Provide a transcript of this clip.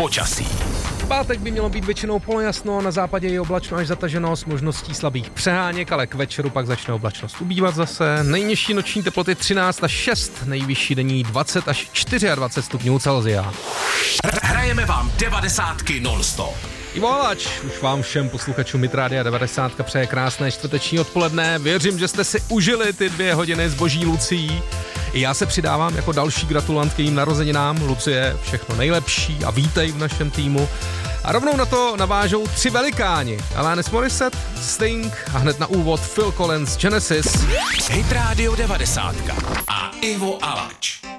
počasí. Pátek by mělo být většinou polojasno, na západě je oblačno až zataženo s možností slabých přeháněk, ale k večeru pak začne oblačnost ubývat zase. Nejnižší noční teploty 13 až 6, nejvyšší denní 20 až 24 stupňů Celsia. Hrajeme vám 90 non-stop. Ivo Alač, už vám všem posluchačům Hit Rádia 90 přeje krásné čtvrteční odpoledne. Věřím, že jste si užili ty 2 hodiny s boží Lucií. I já se přidávám jako další gratulant k jejím narozeninám. Lucie, všechno nejlepší a vítej v našem týmu. A rovnou na to navážou 3 velikáni. Alanis Morissette, Sting a hned na úvod Phil Collins, Genesis. Hit Radio 90 a Ivo Alač.